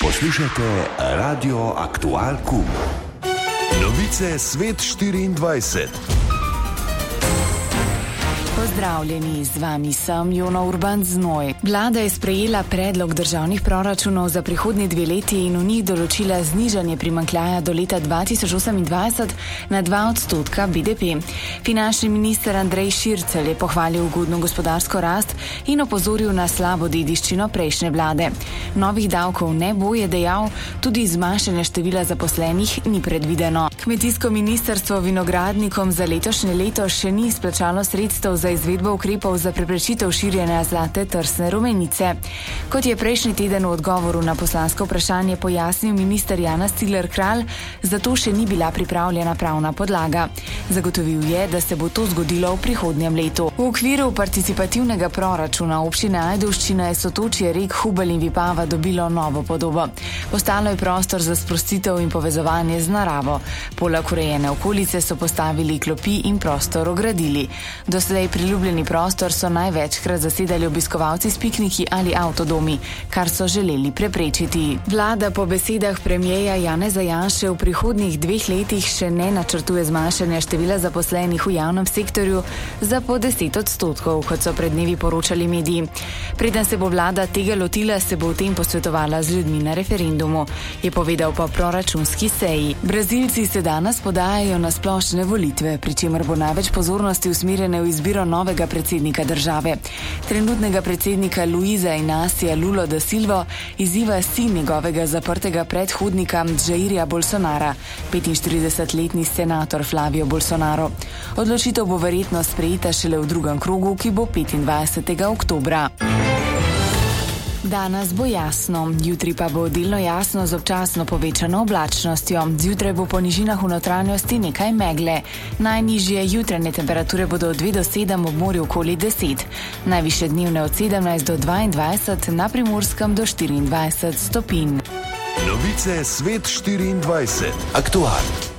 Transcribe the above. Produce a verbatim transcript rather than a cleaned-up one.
Poslušate Radio Aktual Kum. Novice Svet štiriindvajset. Pozdravljeni, z vami sem Jona Urban Znoj. Vlada je sprejela predlog državnih proračunov za prihodnji dve leti in v njih določila znižanje primanjkljaja do leta dva tisoč osemindvajset na dva odstotka B D P. Finančni minister Andrej Šircelj je pohvalil ugodno gospodarsko rast in opozoril na slabo dediščino prejšnje vlade. Novih davkov ne bo, je dejal, tudi zmanjšanje števila zaposlenih ni predvideno. Kmetijsko ministrstvo vinogradnikom za letošnje leto še ni izplačalo sredstev za izvedbo ukrepov za preprečitev širjenja zlate trsne rumenice. Kot je prejšnji teden v odgovoru na poslansko vprašanje pojasnil minister Janez Cigler Kralj, zato še ni bila pripravljena pravna podlaga. Zagotovil je, da se bo to zgodilo v prihodnjem letu. V okviru participativnega proračuna občine Ajdovščina je sotočje rek Hubelj in Vipava dobilo novo podobo. Postalo je prostor za sprostitev in povezovanje z naravo. Poleg urejene okolice so postavili klopi in prostor ogradili. Doslej priljubljeni prostor so največkrat zasedali obiskovalci s pikniki ali avtodomi, kar so želeli preprečiti. Vlada po besedah premierja Janeza Janše v prihodnjih dveh letih še ne načrtuje zmanjšanja števila zaposlenih v javnem sektorju za po deset odstotkov, kot so pred dnevi poročali mediji. Preden se bo vlada tega lotila, se bo o tem posvetovala z ljudmi na referendumu, je povedal po proračunski seji. Brazilci se danes podajajo na splošne volitve, pri čemer bo največ pozornosti usmerjene v izbiro novega predsednika države. Trenutnega predsednika Luiza Inácia Lula da Silva izziva sin njegovega zaprtega predhodnika Jairja Bolsonara, petinštiridesetletni senator Flavio Bolsonaro. Odločitev bo verjetno sprejeta šele v drugem krogu, ki bo petindvajsetega oktobra. Danes bo jasno, jutri pa bo delno jasno z občasno povečano oblačnostjo. Zjutraj bo po nižinah v notranjosti nekaj megle. Najnižje jutranje temperature bodo od dve do sedem, ob morju okoli deset. Najvišje dnevne od sedemnajst do dvaindvajset, na Primorskem do štiriindvajset stopinj. Novice Svet štiriindvajset. Aktual.